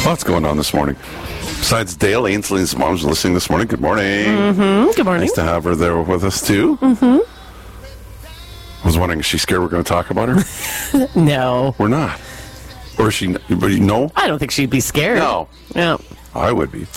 Lots going on this morning. Besides Dale, Ainsley's mom's listening this morning. Good morning. Mm-hmm. Good morning. Nice to have her there with us, too. Mm-hmm. I was wondering, is she scared we're going to talk about her? No. We're not. Or is she, no? I don't think she'd be scared. No. No. I would be.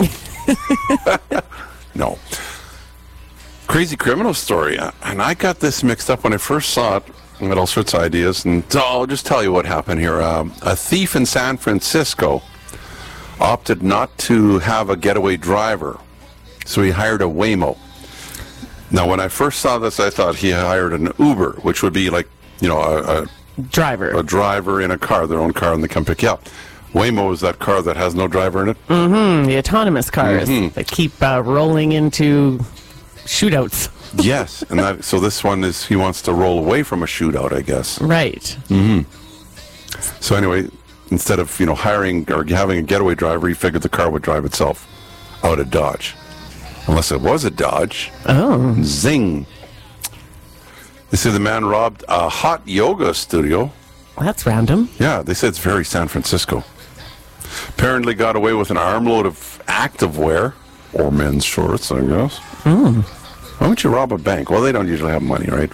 No. Crazy criminal story. And I got this mixed up when I first saw it. I had all sorts of ideas. And I'll just tell you what happened here. A thief in San Francisco opted not to have a getaway driver. So he hired a Waymo. Now, when I first saw this, I thought he hired an Uber, which would be like, a driver in a car, their own car, and they come pick you up. Waymo is that car that has no driver in it. Mm-hmm. The autonomous cars that keep rolling into shootouts. Yes, and so this one is he wants to roll away from a shootout, I guess. Right. Mm-hmm. So anyway, instead of hiring or having a getaway driver, he figured the car would drive itself out of Dodge, unless it was a Dodge. Oh, zing! They say the man robbed a hot yoga studio. That's random. Yeah, they said it's very San Francisco. Apparently got away with an armload of activewear, or men's shorts, I guess. Why would you rob a bank? Well, they don't usually have money, right?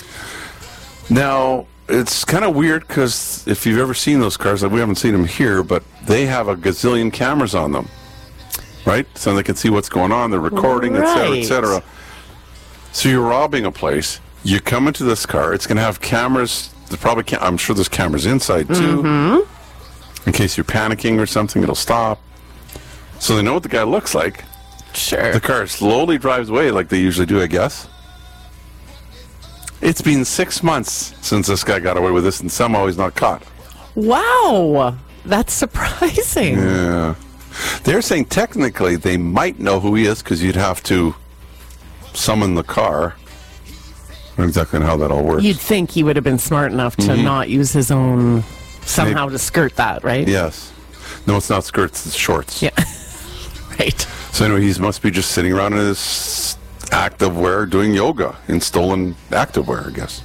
Now, it's kind of weird because if you've ever seen those cars, like we haven't seen them here, but they have a gazillion cameras on them, right? So they can see what's going on, they're recording, et cetera, et cetera. So you're robbing a place, you come into this car, it's going to have cameras, I'm sure there's cameras inside too. In case you're panicking or something, it'll stop. So they know what the guy looks like. Sure. The car slowly drives away like they usually do, I guess. It's been 6 months since this guy got away with this, and somehow he's not caught. Wow. That's surprising. Yeah. They're saying technically they might know who he is because you'd have to summon the car. I don't know exactly how that all works. You'd think he would have been smart enough to not use his own somehow to skirt that, right? Yes. No, it's not skirts, it's shorts. Yeah. Right. So anyway, he must be just sitting around in his activewear doing yoga in stolen activewear, I guess.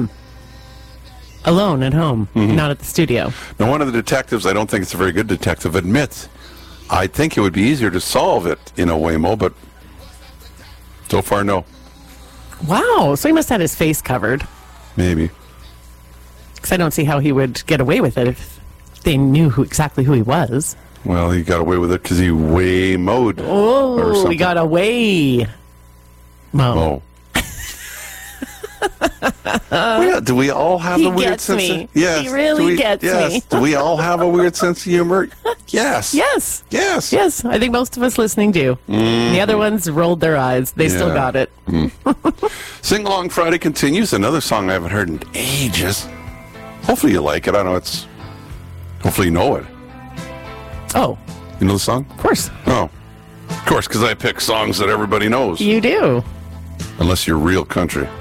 Alone at home, not at the studio. Now, one of the detectives, I don't think it's a very good detective, admits, I think it would be easier to solve it in a Waymo, but so far, no. Wow. So he must have his face covered. Maybe. Because I don't see how he would get away with it if they knew exactly who he was. Well, he got away with it because he Waymo'd. Oh, we got away. Oh. Well, do we all have a weird sense of... Yes. He really gets me. Do we all have a weird sense of humor? Yes. Yes. Yes. Yes. I think most of us listening do. The other ones rolled their eyes. They still got it. Sing Along Friday continues. Another song I haven't heard in ages. Hopefully you like it. I know it's... Hopefully you know it. Oh. You know the song? Of course. Oh. Of course, because I pick songs that everybody knows. You do. Unless you're real country.